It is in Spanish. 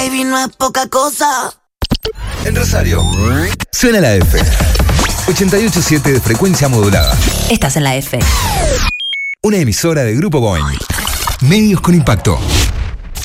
Baby, no es poca cosa. En Rosario, suena la F. 88.7 de frecuencia modulada. Estás en la F. Una emisora de Grupo Boing. Medios con impacto.